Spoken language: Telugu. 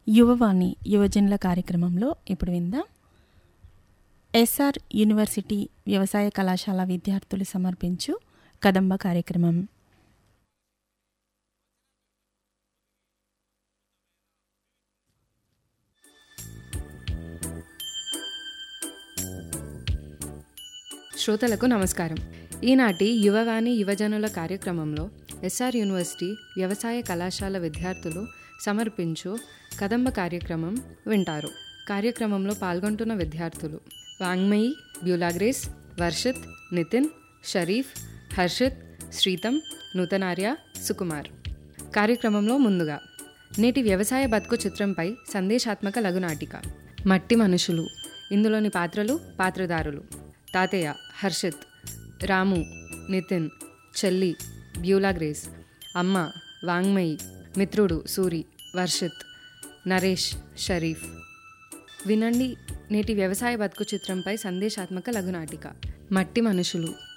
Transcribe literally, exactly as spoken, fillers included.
యువవాణి యువజనుల కార్యక్రమంలో ఇప్పుడు విందాం. ఎస్ఆర్ యూనివర్సిటీ వ్యవసాయ కళాశాల విద్యార్థులు సమర్పించు కదంబ కార్యక్రమం. శ్రోతలకు నమస్కారం. ఈనాటి యువవాణి యువజనుల కార్యక్రమంలో ఎస్ఆర్ యూనివర్సిటీ వ్యవసాయ కళాశాల విద్యార్థులు సమర్పించు కదంబ కార్యక్రమం వింటారు. కార్యక్రమంలో పాల్గొంటున్న విద్యార్థులు వాంగ్మయి, బ్యూలాగ్రేస్, వర్షిత్, నితిన్, షరీఫ్, హర్షిత్, శ్రీతం, నూతనార్య, సుకుమార్. కార్యక్రమంలో ముందుగా నేటి వ్యవసాయ బతుకు చిత్రంపై సందేశాత్మక లఘునాటిక మట్టి మనుషులు. ఇందులోని పాత్రలు, పాత్రధారులు: తాతయ్య హర్షిత్, రాము నితిన్, చెల్లి బ్యూలాగ్రేస్, అమ్మ వాంగ్మయి, మిత్రుడు సూరి వర్షిత్, నరేష్ షరీఫ్. వినండి నేటి వ్యవసాయ బతుకు చిత్రంపై సందేశాత్మక లఘునాటిక మట్టి మనుషులు.